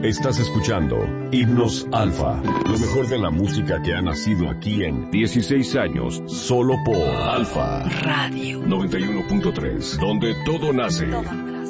Estás escuchando Himnos Alfa, lo mejor de la música que ha nacido aquí en 16 años, solo por Alfa Radio 91.3, donde todo nace.